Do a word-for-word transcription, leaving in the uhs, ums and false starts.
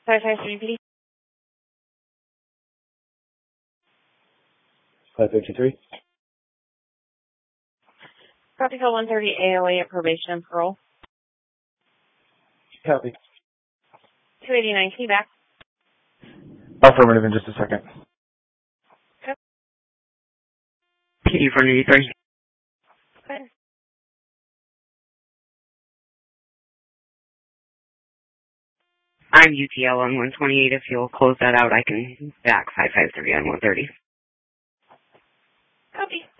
five five three P D. five fifty-three. Copy call one thirty A O A at probation and parole. Copy. two eighty-nine Key back. Affirmative in just a second. Okay. P D four ninety-three. Okay. I'm U T L on one twenty-eight. If you'll close that out, I can back five five three on one thirty. Copy.